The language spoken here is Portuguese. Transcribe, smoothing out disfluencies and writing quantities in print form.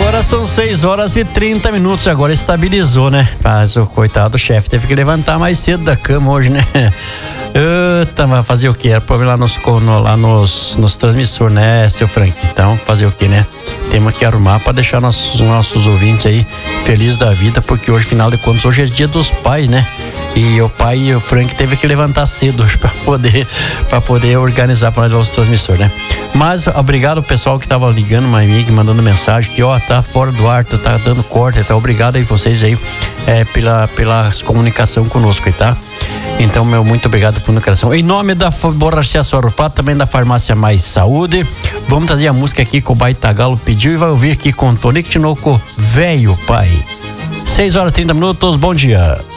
Agora são 6h30. Agora estabilizou, né? Mas o coitado chefe teve que levantar mais cedo da cama hoje, né? Vai fazer o quê? Era problema lá nos transmissores, né, seu Frank? Então, fazer o quê, né? Temos que arrumar para deixar nossos ouvintes aí felizes da vida, porque hoje, afinal de contas, hoje é dia dos pais, né? E o pai e o Frank teve que levantar cedo hoje para poder organizar para nós os transmissores, né? Mas obrigado ao pessoal que tava ligando, amigo, mandando mensagem que tá fora do ar, tá dando corte, tá? Obrigado aí vocês aí pela comunicação conosco, tá? Então, muito obrigado por comunicação. Em nome da Borracharia Sorofá, também da Farmácia Mais Saúde, vamos trazer a música aqui que o Baitagalo pediu e vai ouvir aqui com Tonico Tinoco, Velho Pai. 6h30, bom dia.